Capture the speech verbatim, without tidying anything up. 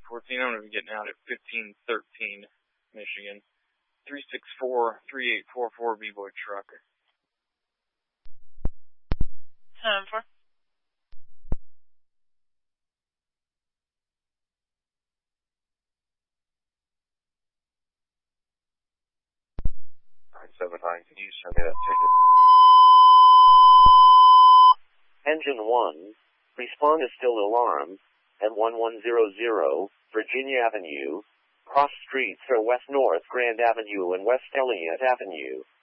fourteen. I'm going to be getting out at fifteen thirteen, Michigan. three six four, three eight four four B-Boy truck. seven four. nine seven nine, can you send me that ticket? Engine one, respond is still alarm, at one one zero zero, Virginia Avenue, cross streets are West North Grand Avenue and West Elliott Avenue.